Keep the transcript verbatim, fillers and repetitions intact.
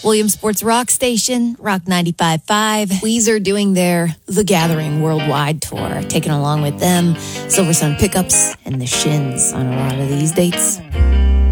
Williamsport's Rock Station, Rock ninety-five point five. Weezer doing their The Gathering Worldwide Tour, taking along with them Silver Sun Pickups and the Shins on a lot of these dates.